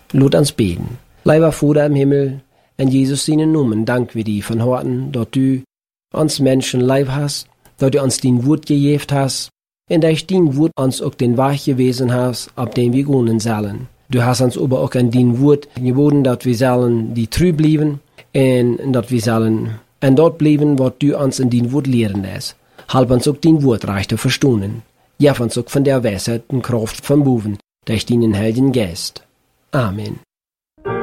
Laat ons beten. Lieber Vater im Himmel, in Jesus seinen Namen danken wir dir von Herzen, dass du uns Menschen lieb hast, dass du uns dein Wort gegeben hast, und dass dein Wort uns auch den Weg gewesen hast, auf dem wir gehen sollen. Du hast uns aber auch an dein Wort geboten, dass wir sollen die treu bleiben, und dass wir sollen an dort bleiben, was du uns in dein Wort lehren lässt. Halb uns auch dein Wort reich zu verstehen. Ja, uns auch von der Weisheit und Kraft vom Boven, durch deinen Heiligen Geist. Amen.